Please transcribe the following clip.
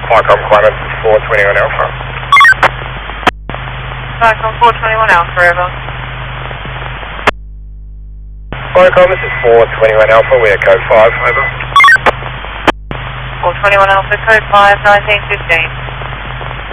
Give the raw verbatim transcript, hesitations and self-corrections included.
Viacom Climate four twenty-one Alpha. Viacom four twenty-one Alpha, over. Viacom, this is four twenty-one Alpha, we are code five, over. four twenty-one Alpha, code five, nineteen fifteen.